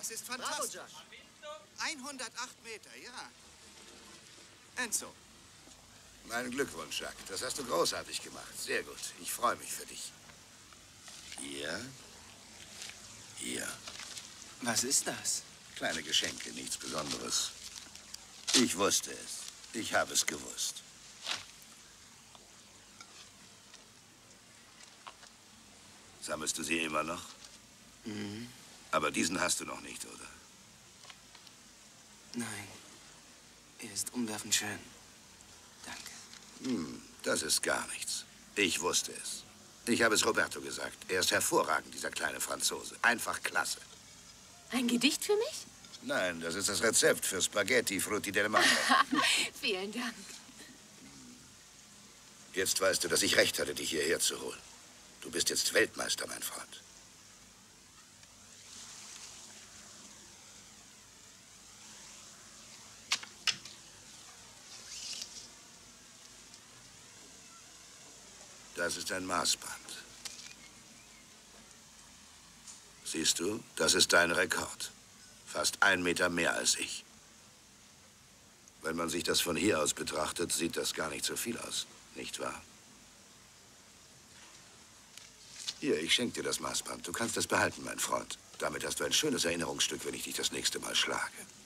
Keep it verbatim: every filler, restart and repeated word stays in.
Das ist fantastisch. hundertacht Meter, ja. Enzo. Mein Glückwunsch, Jacques. Das hast du großartig gemacht. Sehr gut. Ich freue mich für dich. Hier. Hier. Was ist das? Kleine Geschenke, nichts Besonderes. Ich wusste es. Ich habe es gewusst. Sammelst du sie immer noch? Mhm. Aber diesen hast du noch nicht, oder? Nein. Er ist umwerfend schön. Danke. Hm, das ist gar nichts. Ich wusste es. Ich habe es Roberto gesagt. Er ist hervorragend, dieser kleine Franzose. Einfach klasse. Ein Gedicht für mich? Nein, das ist das Rezept für Spaghetti Frutti del Mare. Vielen Dank. Jetzt weißt du, dass ich recht hatte, dich hierher zu holen. Du bist jetzt Weltmeister, mein Freund. Das ist ein Maßband. Siehst du, das ist dein Rekord. Fast ein Meter mehr als ich. Wenn man sich das von hier aus betrachtet, sieht das gar nicht so viel aus, nicht wahr? Hier, ich schenke dir das Maßband. Du kannst es behalten, mein Freund. Damit hast du ein schönes Erinnerungsstück, wenn ich dich das nächste Mal schlage.